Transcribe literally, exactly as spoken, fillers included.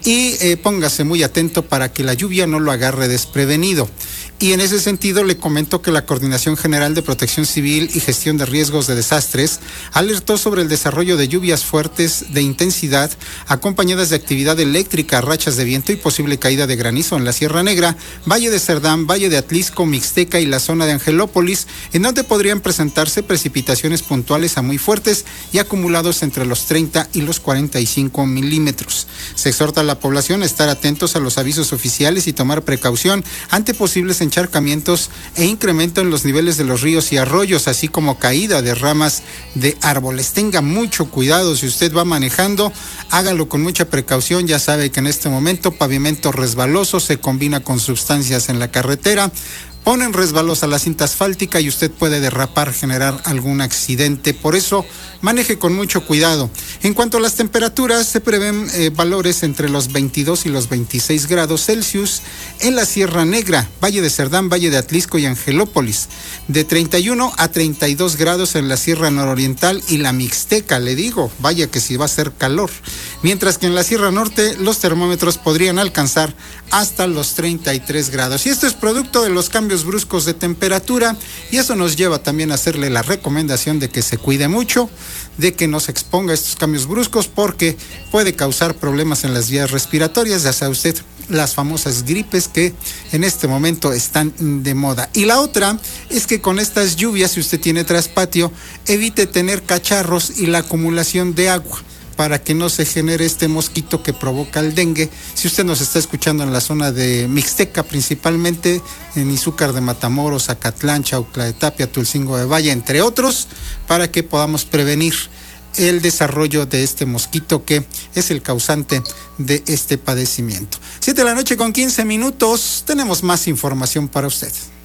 y eh, póngase muy atento para que la lluvia no lo agarre desprevenido. Y en ese sentido le comento que la Coordinación General de Protección Civil y Gestión de Riesgos de Desastres alertó sobre el desarrollo de lluvias fuertes de intensidad acompañadas de actividad eléctrica, rachas de viento y posible caída de granizo en la Sierra Negra, Valle de Cerdán, Valle de Atlisco, Mixteca y la zona de Angelópolis, en donde podrían presentarse precipitaciones puntuales a muy fuertes y acumulados entre los treinta y los cuarenta y cinco milímetros. Se exhorta a la población a estar atentos a los avisos oficiales y tomar precaución ante posibles encharcamientos e incremento en los niveles de los ríos y arroyos, así como caída de ramas de árboles. Tenga mucho cuidado si usted va manejando, hágalo con mucha precaución. Ya sabe que en este momento pavimento resbaloso se combina con sustancias en la carretera, ponen resbalosa la cinta asfáltica y usted puede derrapar, generar algún accidente. Por eso, maneje con mucho cuidado. En cuanto a las temperaturas, se prevén eh, valores entre los veintidós y los veintiséis grados Celsius en la Sierra Negra, Valle de Cerdán, Valle de Atlisco y Angelópolis. De treinta y uno a treinta y dos grados en la Sierra Nororiental y la Mixteca, le digo, vaya que si va a ser calor. Mientras que en la Sierra Norte los termómetros podrían alcanzar hasta los treinta y tres grados. Y esto es producto de los cambios bruscos de temperatura, y eso nos lleva también a hacerle la recomendación de que se cuide mucho, de que no se exponga a estos cambios bruscos, porque puede causar problemas en las vías respiratorias, ya sabe usted, las famosas gripes que en este momento están de moda. Y la otra es que con estas lluvias, si usted tiene traspatio, evite tener cacharros y la acumulación de agua, para que no se genere este mosquito que provoca el dengue. Si usted nos está escuchando en la zona de Mixteca, principalmente en Izúcar de Matamoros, Zacatlán, Chaucla de Tapia, Tulcingo de Valle, entre otros, para que podamos prevenir el desarrollo de este mosquito que es el causante de este padecimiento. Siete de la noche con quince minutos, tenemos más información para usted.